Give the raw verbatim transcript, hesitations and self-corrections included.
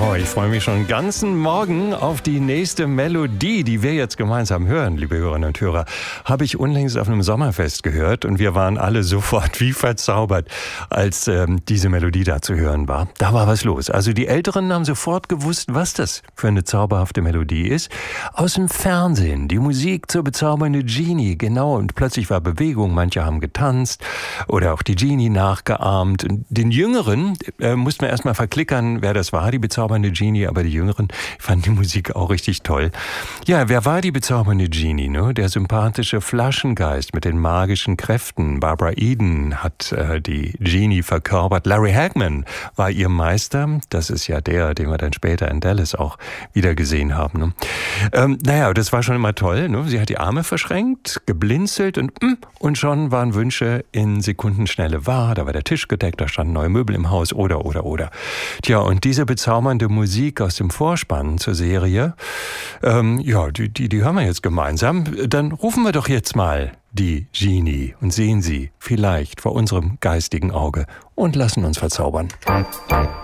Oh, ich freue mich schon den ganzen Morgen auf die nächste Melodie, die wir jetzt gemeinsam hören, liebe Hörerinnen und Hörer. Habe ich unlängst auf einem Sommerfest gehört und wir waren alle sofort wie verzaubert, als ähm, diese Melodie da zu hören war. Da war was los. Also die Älteren haben sofort gewusst, was das für eine zauberhafte Melodie ist. Aus dem Fernsehen, die Musik zur bezaubernden Genie, genau. Und plötzlich war Bewegung, manche haben getanzt oder auch die Genie nachgeahmt. Und den Jüngeren äh, mussten wir erstmal verklickern, wer das war, die bezaubernde Genie, aber die Jüngeren fanden die Musik auch richtig toll. Ja, wer war die bezaubernde Genie? Ne? Der sympathische Flaschengeist mit den magischen Kräften. Barbara Eden hat äh, die Genie verkörpert. Larry Hagman war ihr Meister. Das ist ja der, den wir dann später in Dallas auch wieder gesehen haben. Ne? Ähm, naja, das war schon immer toll. Ne? Sie hat die Arme verschränkt, geblinzelt und mm, und schon waren Wünsche in Sekundenschnelle wahr. Da war der Tisch gedeckt, da standen neue Möbel im Haus oder, oder, oder. Tja, und diese bezaubernde Musik aus dem Vorspann zur Serie, ähm, ja, die, die, die hören wir jetzt gemeinsam. Dann rufen wir doch jetzt mal die Genie und sehen sie vielleicht vor unserem geistigen Auge und lassen uns verzaubern.